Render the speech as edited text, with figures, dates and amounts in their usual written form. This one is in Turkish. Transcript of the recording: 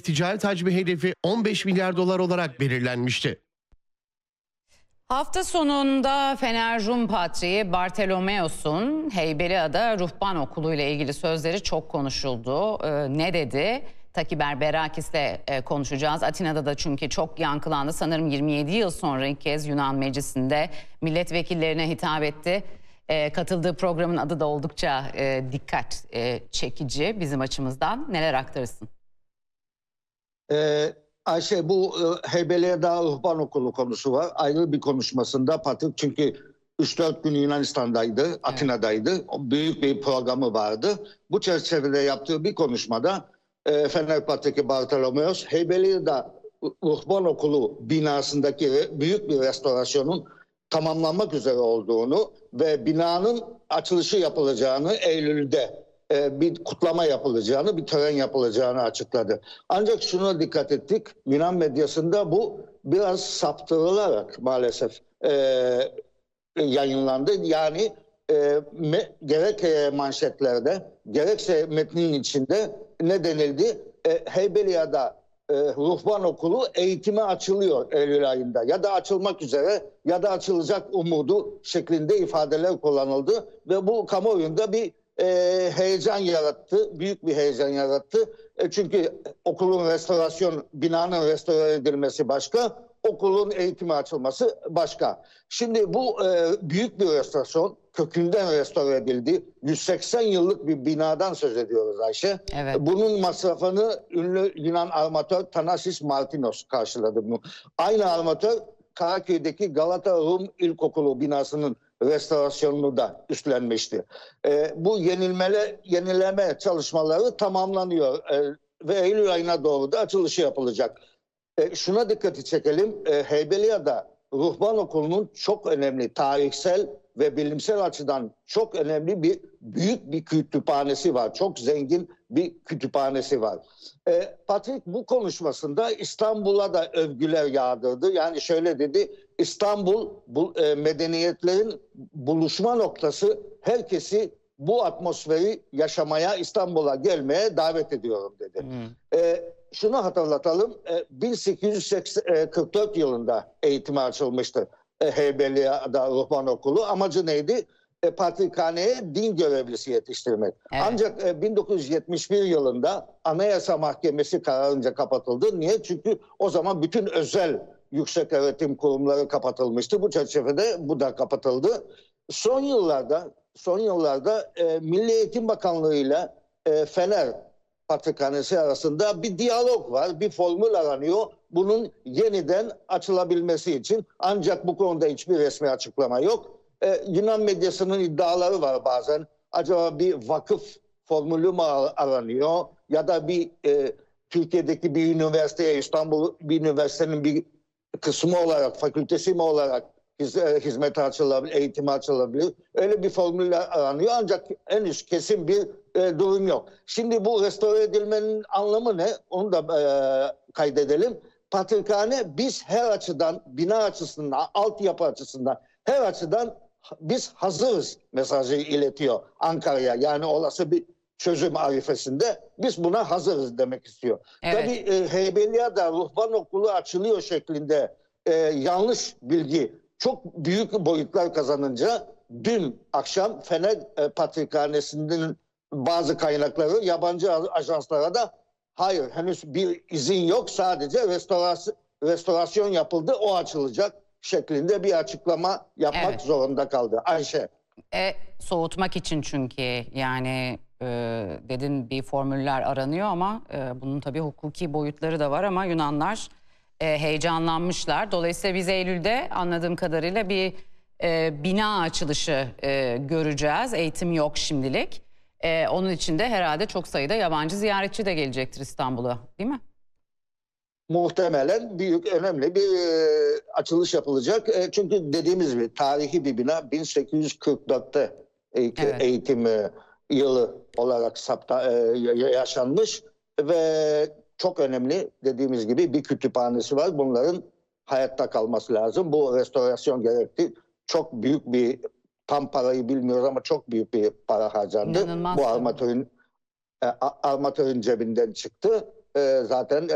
ticaret hacmi hedefi 15 milyar dolar olarak belirlenmişti. Hafta sonunda Fener Rum Patriği Bartolomeos'un Heybeliada Ruhban Okulu ile ilgili sözleri çok konuşuldu. Ne dedi? Takiber Berakis'le konuşacağız. Atina'da da çünkü çok yankılandı. Sanırım 27 yıl sonra ilk kez Yunan Meclisi'nde milletvekillerine hitap etti. Katıldığı programın adı da oldukça dikkat çekici bizim açımızdan. Neler aktarırsın? Ayşe, bu Heybeliada Ruhban Okulu konusu var. Ayrı bir konuşmasında Patrik, çünkü 3-4 gün Yunanistan'daydı, evet, Atina'daydı. Büyük bir programı vardı. Bu çerçevede yaptığı bir konuşmada Fener Patriği Bartolomeos, Heybeliada Ruhban Okulu binasındaki büyük bir restorasyonun tamamlanmak üzere olduğunu ve binanın açılışı yapılacağını, Eylül'de bir kutlama yapılacağını, bir tören yapılacağını açıkladı. Ancak şuna dikkat ettik, Yunan medyasında bu biraz saptırılarak maalesef yayınlandı. Yani gerek manşetlerde, gerekse metnin içinde ne denildi? Heybeliada Ruhban Okulu eğitime açılıyor Eylül ayında. Ya da açılmak üzere ya da açılacak umudu şeklinde ifadeler kullanıldı. Ve bu kamuoyunda bir heyecan yarattı. Büyük bir heyecan yarattı. Çünkü okulun binanın restore edilmesi başka, okulun eğitime açılması başka. Şimdi bu büyük bir restorasyon, kökünden restore edildi. 180 yıllık bir binadan söz ediyoruz Ayşe. Evet. Bunun masrafını ünlü Yunan armatör Thanasis Martinos karşıladı bunu. Aynı armatör Karaköy'deki Galata Rum İlkokulu binasının restorasyonunu da üstlenmişti. Bu yenileme çalışmaları tamamlanıyor ve Eylül ayına doğru da açılışı yapılacak. Şuna dikkati çekelim, Heybeliada Ruhban Okulu'nun çok önemli tarihsel ve bilimsel açıdan çok önemli büyük bir kütüphanesi var. Çok zengin bir kütüphanesi var. Patrik bu konuşmasında İstanbul'a da övgüler yağdırdı. Yani şöyle dedi: İstanbul medeniyetlerin buluşma noktası, herkesi bu atmosferi yaşamaya, İstanbul'a gelmeye davet ediyorum dedi. Şunu hatırlatalım, 1844 yılında eğitime açılmıştı Heybeliada Ruhban Okulu. Amacı neydi? Patrikhaneye din görevlisi yetiştirmek. Evet. Ancak 1971 yılında Anayasa Mahkemesi kararınca kapatıldı. Niye? Çünkü o zaman bütün özel yüksek öğretim kurumları kapatılmıştı. Bu çerçevede bu da kapatıldı. Son yıllarda Milli Eğitim Bakanlığı ile Fener Patrikhanesi arasında bir diyalog var, bir formül aranıyor bunun yeniden açılabilmesi için. Ancak bu konuda hiçbir resmi açıklama yok. Yunan medyasının iddiaları var bazen. Acaba bir vakıf formülü mü aranıyor ya da bir Türkiye'deki bir üniversiteye, İstanbul bir üniversitenin bir kısmı olarak, fakültesi mi olarak hizmete açılabilir, eğitime açılabilir. Öyle bir formülle aranıyor ancak henüz kesin bir durum yok. Şimdi bu restore edilmenin anlamı ne? Onu da kaydedelim. Patrikhane biz her açıdan, bina açısından, altyapı açısından, her açıdan biz hazırız mesajı iletiyor Ankara'ya. Yani olası bir çözüm arifesinde biz buna hazırız demek istiyor. Evet. Tabii Heybeliada Ruhban Okulu açılıyor şeklinde yanlış bilgi çok büyük boyutlar kazanınca dün akşam Fener Patrikhanesi'nin bazı kaynakları yabancı ajanslara da hayır henüz bir izin yok, sadece restorasyon yapıldı, o açılacak şeklinde bir açıklama yapmak zorunda kaldı Ayşe. Soğutmak için çünkü yani dedin bir formüller aranıyor ama bunun tabii hukuki boyutları da var ama Yunanlar heyecanlanmışlar. Dolayısıyla biz Eylül'de anladığım kadarıyla bir bina açılışı göreceğiz. Eğitim yok şimdilik. Onun için de herhalde çok sayıda yabancı ziyaretçi de gelecektir İstanbul'a, değil mi? Muhtemelen büyük, önemli bir açılış yapılacak. Çünkü dediğimiz gibi tarihi bir bina, 1844'te eğitim yılı olarak yaşanmış ve çok önemli, dediğimiz gibi bir kütüphanesi var. Bunların hayatta kalması lazım. Bu restorasyon gerekti. Çok büyük bir, tam parayı bilmiyoruz ama çok büyük bir para harcandı. İnanılmaz. Bu armatörün cebinden çıktı. Zaten